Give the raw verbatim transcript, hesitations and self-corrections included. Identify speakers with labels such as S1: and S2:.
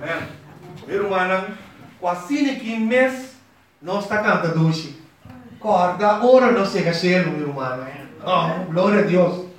S1: Amém. Meu irmão, quase aqui mês, nós está cantando doce. Corda, ora não chega a ser, meu irmão. Oh, glória a Deus.